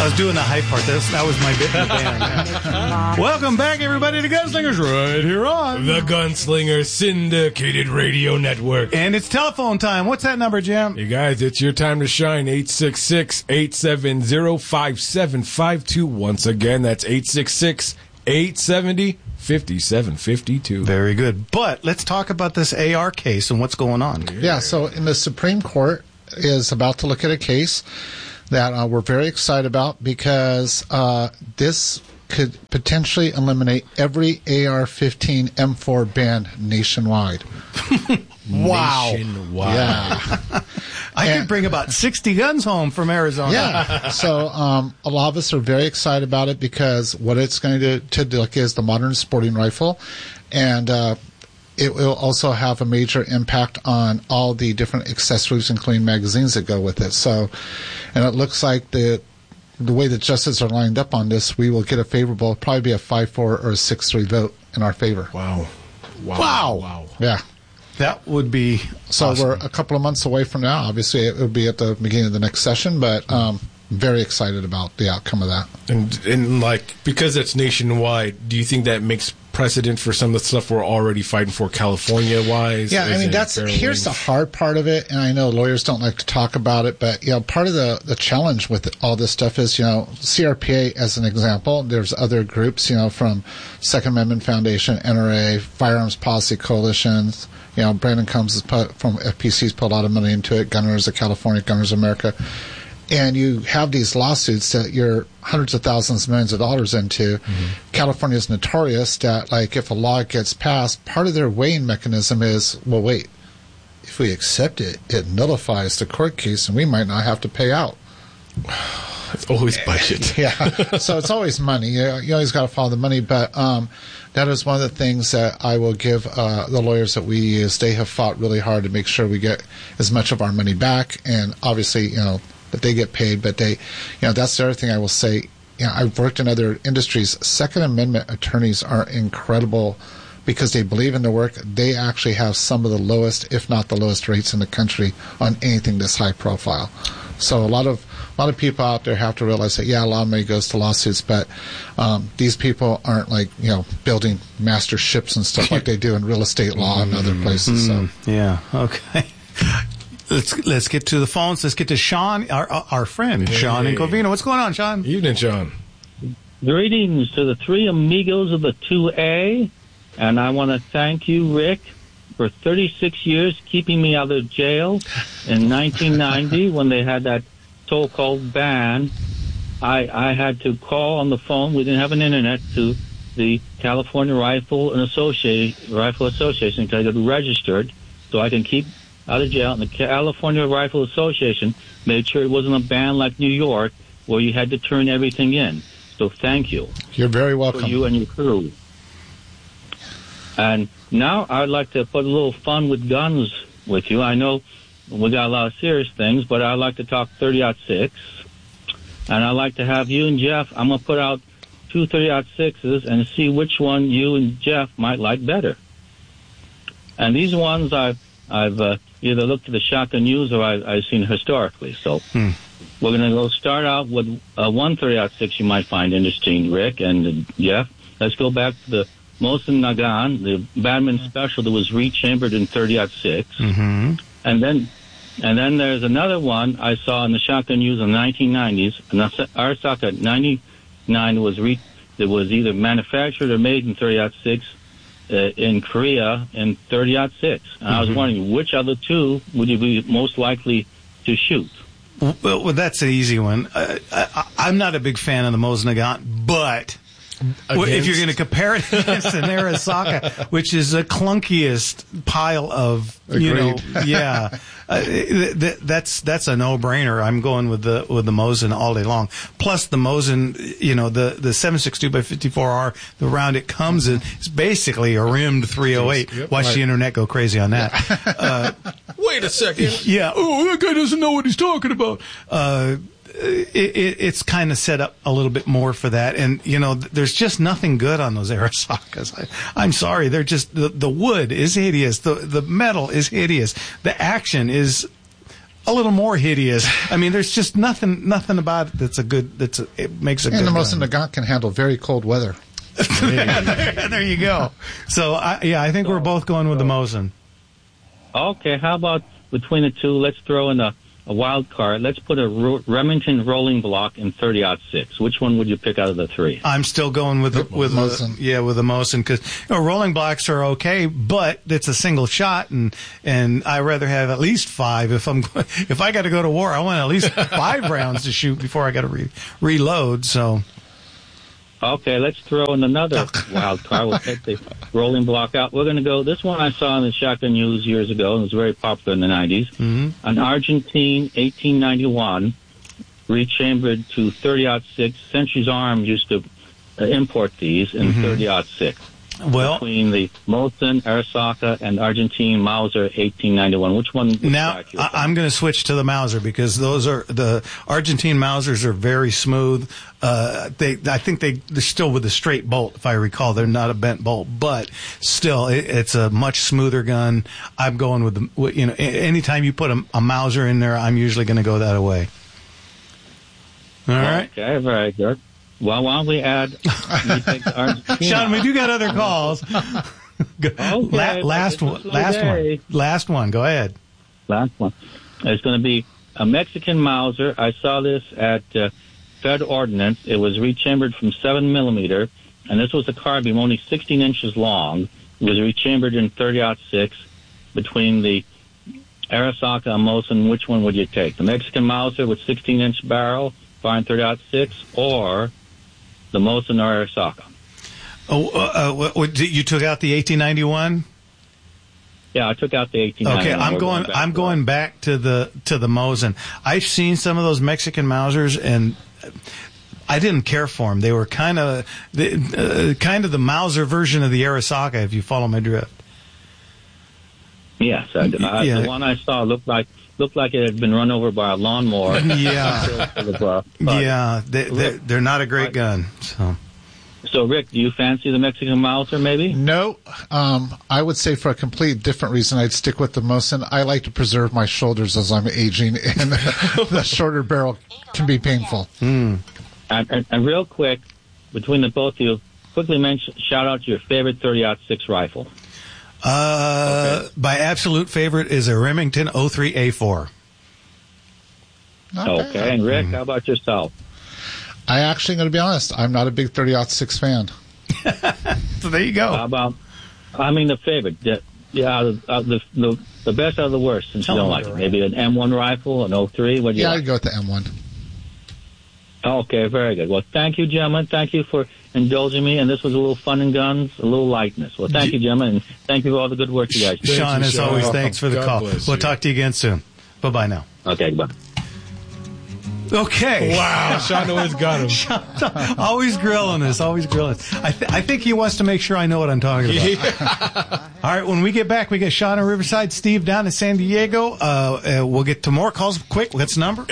was doing the hype part. That was my bit in the band. Welcome back, everybody, to Gunslingers right here on the Gunslinger Syndicated Radio Network. And it's telephone time. What's that number, Jim? Hey, guys, it's your time to shine. 866-870-5752. Once again, that's 866-870-5752. Very good. But let's talk about this AR case and what's going on. Yeah, so in the Supreme Court is about to look at a case that we're very excited about because this could potentially eliminate every AR-15 M4 ban nationwide. Wow. Nationwide. Yeah. I could bring about 60 guns home from Arizona. Yeah. So a lot of us are very excited about it because what it's going to look is the modern sporting rifle, and it will also have a major impact on all the different accessories, including magazines that go with it. So, and it looks like the way the justices are lined up on this, we will get a favorable, probably be a 5-4 or a 6-3 vote in our favor. Wow. Yeah. That would be so awesome. We're a couple of months away from now. Obviously, it will be at the beginning of the next session, but very excited about the outcome of that. And like, because it's nationwide, do you think that makes precedent for some of the stuff we're already fighting for California-wise? Yeah, I mean, here's the hard part of it, and I know lawyers don't like to talk about it, but, part of the challenge with all this stuff is, CRPA, as an example, there's other groups, from Second Amendment Foundation, NRA, Firearms Policy Coalitions, Brandon Combs from FPC's put a lot of money into it, Gunners of California, Gunners of America. And you have these lawsuits that you're hundreds of thousands, millions of dollars into. Mm-hmm. California is notorious that, if a law gets passed, part of their weighing mechanism is, well, wait, if we accept it, it nullifies the court case, and we might not have to pay out. It's always budget. Yeah, so it's always money. You always got to follow the money, but that is one of the things that I will give the lawyers that we use. They have fought really hard to make sure we get as much of our money back, and obviously, that they get paid, but they, that's the other thing I will say. I've worked in other industries. Second Amendment attorneys are incredible because they believe in their work. They actually have some of the lowest, if not the lowest, rates in the country on anything this high profile. So a lot of people out there have to realize that a lot of money goes to lawsuits, but these people aren't building master ships and stuff like they do in real estate law and other places. So. Yeah. Okay. Let's get to the phones. Let's get to Sean, our friend, Sean in Covina. What's going on, Sean? Evening, Sean. Greetings to the three amigos of the 2A, and I want to thank you, Rick, for 36 years keeping me out of jail. In 1990, when they had that so-called ban, I had to call on the phone. We didn't have an internet to the California Rifle Association because I got registered so I can keep out of jail, and the California Rifle Association made sure it wasn't a ban like New York where you had to turn everything in. So thank you. You're very welcome. For you and your crew. And now I'd like to put a little fun with guns with you. I know we got a lot of serious things, but I'd like to talk 30-06. And I'd like to have you and Jeff, I'm going to put out 2 30-06s and see which one you and Jeff might like better. And these ones I've either looked at the Shotgun News or I've seen historically. So we're going to go start out with 1 30-06 you might find interesting, Rick and Jeff. Let's go back to the Mosin Nagant, the Badman Special that was rechambered in 30-06. Mm-hmm. And then there's another one I saw in the Shotgun News in the 1990s. An Arisaka 99 that was either manufactured or made in 30-06. In Korea in 30-06. I was wondering, which other two would you be most likely to shoot? Well, that's an easy one. I'm not a big fan of the Mosin Nagant, but if you're going to compare it against an Arisaka, which is the clunkiest pile of, that's a no-brainer. I'm going with the Mosin all day long. Plus the Mosin, the 7.62x54R, the round it comes in is basically a rimmed 308. Yep, Watch the internet go crazy on that. Wait a second. Yeah. Oh, that guy doesn't know what he's talking about. It's kind of set up a little bit more for that. And, there's just nothing good on those Arisakas. I'm sorry. They're just, the wood is hideous. The metal is hideous. The action is a little more hideous. I mean, there's just nothing about it that's it makes a good And the gun. Mosin Nagant can handle very cold weather. There you go. So, I think we're both going with the Mosin. Okay, how about between the two, let's throw in a wild card. Let's put a Remington rolling block in 30-06. Which one would you pick out of the three? I'm still going with the Mosin. with the Mosin because rolling blocks are okay, but it's a single shot, and I rather have at least 5 if I got to go to war. I want at least 5 rounds to shoot before I got to reload. So. Okay, let's throw in another wild card. We'll take the rolling block out. We're going to go, this one I saw in the Shotgun News years ago, and it was very popular in the 90s. Mm-hmm. An Argentine 1891, rechambered to 30-06. Century's Arms used to import these in 30-06. Well, between the Mosin, Arisaka, and Argentine Mauser 1891. Which one? Now, I'm going to switch to the Mauser because the Argentine Mausers are very smooth. I think they're still with a straight bolt, if I recall. They're not a bent bolt, but still, it's a much smoother gun. I'm going with anytime you put a Mauser in there, I'm usually going to go that way. All right. Okay, very good. Well, why don't we add? Sean, we do got other calls. Okay, last one. Go ahead. Last one. It's going to be a Mexican Mauser. I saw this at Fed Ordnance. It was rechambered from 7mm, and this was a carbine only 16 inches long. It was rechambered in 30-06 between the Arisaka and Mosin. Which one would you take? The Mexican Mauser with 16-inch barrel, firing 30-06, or the Mosin or Arisaka? You took out the 1891? Yeah, I took out the 1891. Okay, I'm going back to the Mosin. I've seen some of those Mexican Mausers, and I didn't care for them. They were kind of the Mauser version of the Arisaka, if you follow my drift. Yes, the one I saw looked like it had been run over by a lawnmower. Yeah, they're not a great gun. So, Rick, do you fancy the Mexican Mauser, maybe? No, I would say for a complete different reason, I'd stick with the Mosin. I like to preserve my shoulders as I'm aging, and the shorter barrel can be painful. And real quick, between the both of you, quickly shout out to your favorite 30-06 rifle. My absolute favorite is a Remington 03A4. Okay, and Rick, how about yourself? I actually, going to be honest, I'm not a big 30-06 fan. So there you go. How about, the favorite, the best out of the worst, since you don't like it. Maybe an M1 rifle, an 03, what do you like? I'd go with the M1. Okay, very good. Well, thank you, gentlemen. Thank you for indulging me, and this was a little fun and guns, a little lightness. Well, thank you, gentlemen, and thank you for all the good work you guys do. Sean, as always, thanks for the call. We'll talk to you again soon. Bye-bye now. Okay, bye. Okay. Wow, Sean always got him. Always grilling us. I think he wants to make sure I know what I'm talking about. Yeah. All right, when we get back, we got Sean in Riverside, Steve down in San Diego. We'll get to more calls quick. What's the number?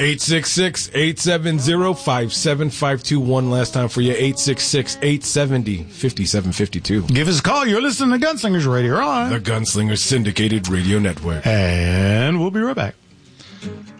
866-870-5752. One last time for you, 866-870-5752. Give us a call. You're listening to Gunslingers Radio on the Gunslingers Syndicated Radio Network. And we'll be right back.